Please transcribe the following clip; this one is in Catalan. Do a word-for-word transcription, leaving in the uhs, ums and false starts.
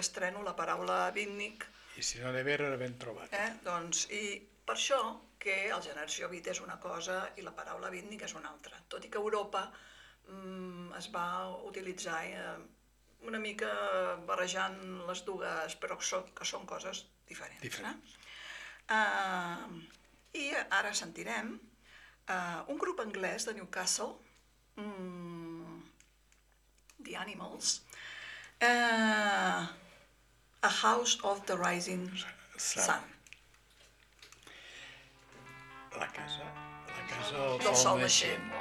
estreno la paraula beatnik. I si no de vero era ben trobat. Eh? Doncs, i per això que el generació beat és una cosa i la paraula beatnik és una altra. Tot i que a Europa mm, es va utilitzar eh, una mica barrejant les dues, però so, que són coses diferents. Diferents. Eh? Uh, I ara sentirem uh, un grup anglès de Newcastle, mm, The Animals, uh, A House of the Rising Sun. Sun. La casa, la casa del, Del sol sol naixent. naixent.